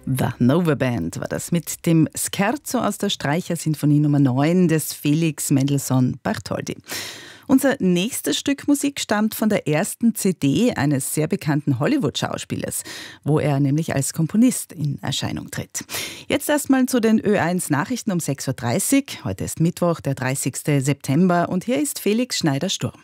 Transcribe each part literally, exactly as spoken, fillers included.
The Nova Band war das mit dem Scherzo aus der Streichersinfonie Nummer neun des Felix Mendelssohn Bartholdy. Unser nächstes Stück Musik stammt von der ersten C D eines sehr bekannten Hollywood-Schauspielers, wo er nämlich als Komponist in Erscheinung tritt. Jetzt erstmal zu den Ö eins Nachrichten um sechs Uhr dreißig. Heute ist Mittwoch, der dreißigsten September, und hier ist Felix Schneider-Sturm.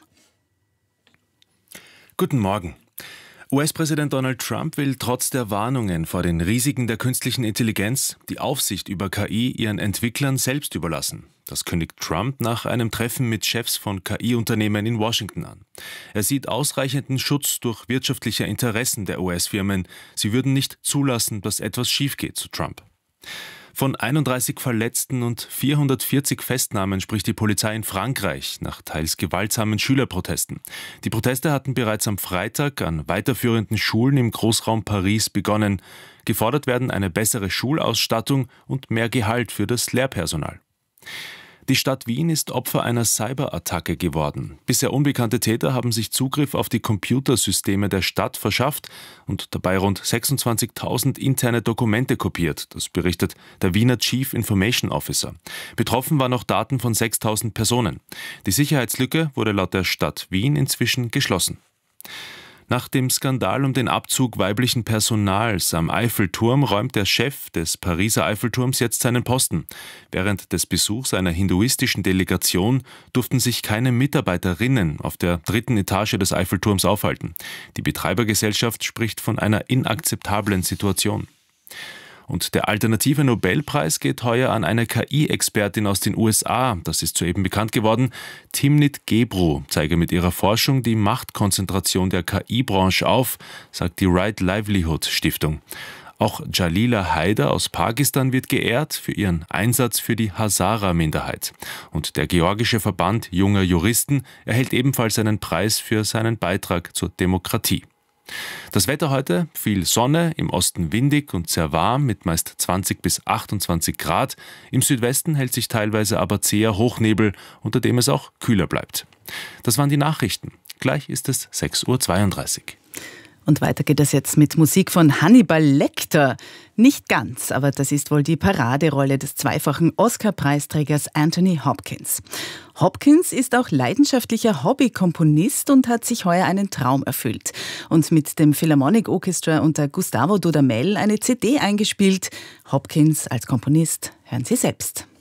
Guten Morgen. U S-Präsident Donald Trump will trotz der Warnungen vor den Risiken der künstlichen Intelligenz die Aufsicht über K I ihren Entwicklern selbst überlassen. Das kündigt Trump nach einem Treffen mit Chefs von K I-Unternehmen in Washington an. Er sieht ausreichenden Schutz durch wirtschaftliche Interessen der U S-Firmen. Sie würden nicht zulassen, dass etwas schief geht, zu Trump. Von einunddreißig Verletzten und vierhundertvierzig Festnahmen spricht die Polizei in Frankreich nach teils gewaltsamen Schülerprotesten. Die Proteste hatten bereits am Freitag an weiterführenden Schulen im Großraum Paris begonnen. Gefordert werden eine bessere Schulausstattung und mehr Gehalt für das Lehrpersonal. Die Stadt Wien ist Opfer einer Cyberattacke geworden. Bisher unbekannte Täter haben sich Zugriff auf die Computersysteme der Stadt verschafft und dabei rund sechsundzwanzigtausend interne Dokumente kopiert. Das berichtet der Wiener Chief Information Officer. Betroffen waren noch Daten von sechstausend Personen. Die Sicherheitslücke wurde laut der Stadt Wien inzwischen geschlossen. Nach dem Skandal um den Abzug weiblichen Personals am Eiffelturm räumt der Chef des Pariser Eiffelturms jetzt seinen Posten. Während des Besuchs einer hinduistischen Delegation durften sich keine Mitarbeiterinnen auf der dritten Etage des Eiffelturms aufhalten. Die Betreibergesellschaft spricht von einer inakzeptablen Situation. Und der alternative Nobelpreis geht heuer an eine K I-Expertin aus den U S A. Das ist soeben bekannt geworden. Timnit Gebru zeige mit ihrer Forschung die Machtkonzentration der K I-Branche auf, sagt die Right Livelihood Stiftung. Auch Jalila Haider aus Pakistan wird geehrt für ihren Einsatz für die Hazara-Minderheit. Und der georgische Verband junger Juristen erhält ebenfalls einen Preis für seinen Beitrag zur Demokratie. Das Wetter heute: viel Sonne, im Osten windig und sehr warm mit meist zwanzig bis achtundzwanzig Grad. Im Südwesten hält sich teilweise aber zäher Hochnebel, unter dem es auch kühler bleibt. Das waren die Nachrichten. Gleich ist es sechs Uhr zweiunddreißig. Und weiter geht es jetzt mit Musik von Hannibal Lecter. Nicht ganz, aber das ist wohl die Paraderolle des zweifachen Oscar-Preisträgers Anthony Hopkins. Hopkins ist auch leidenschaftlicher Hobbykomponist und hat sich heuer einen Traum erfüllt und mit dem Philharmonic Orchestra unter Gustavo Dudamel eine C D eingespielt. Hopkins als Komponist hören Sie selbst.